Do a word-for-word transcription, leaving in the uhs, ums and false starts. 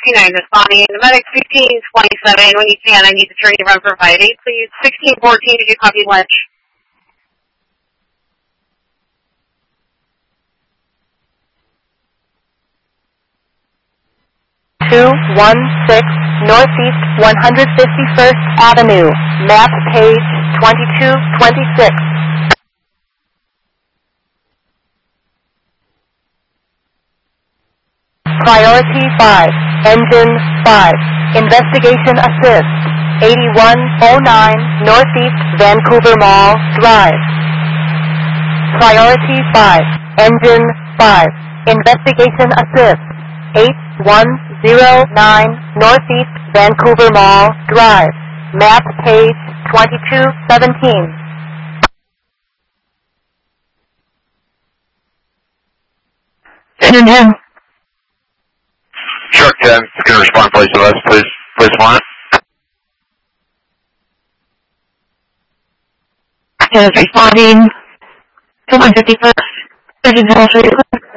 sixty-nine responding. Medic sixteen twenty-seven, when you can, I need to turn you around for five eight, please. sixteen fourteen, did you copy lunch? two one six Northeast one hundred fifty-first Avenue, map page twenty-two twenty-six. Priority five, Engine five, Investigation Assist, eighty-one oh nine Northeast Vancouver Mall Drive. Priority five, Engine five, Investigation Assist, eighty-one oh nine Northeast Vancouver Mall Drive, map page twenty-two seventeen. Engine Truck ten, can you respond place to us, please? Please one. is responding to one fifty-first. Engine Hill,